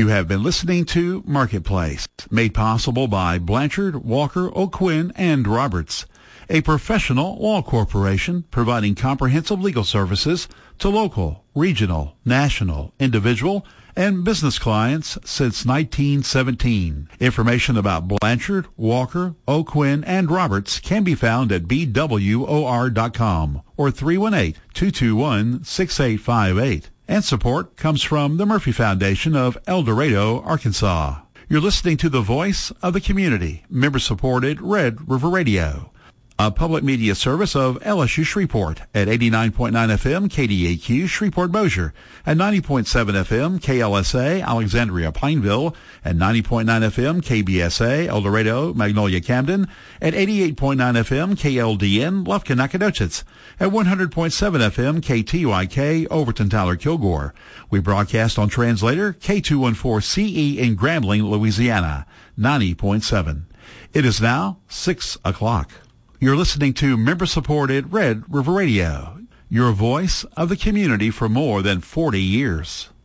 have been listening to Marketplace, made possible by Blanchard, Walker, O'Quinn, and Roberts, a professional law corporation providing comprehensive legal services to local, regional, national, individual, and business clients since 1917. Information about Blanchard, Walker, O'Quinn, and Roberts can be found at bwor.com or 318-221-6858. And support comes from the Murphy Foundation of El Dorado, Arkansas. You're listening to the voice of the community, member-supported Red River Radio, a public media service of LSU Shreveport at 89.9 FM KDAQ Shreveport Bossier, at 90.7 FM KLSA Alexandria Pineville, at 90.9 FM KBSA El Dorado Magnolia Camden, at 88.9 FM KLDN Lufkin Nacogdoches, at 100.7 FM KTYK Overton Tyler Kilgore. We broadcast on translator K214CE in Grambling, Louisiana, 90.7. It is now 6 o'clock. You're listening to member-supported Red River Radio, your voice of the community for more than 40 years.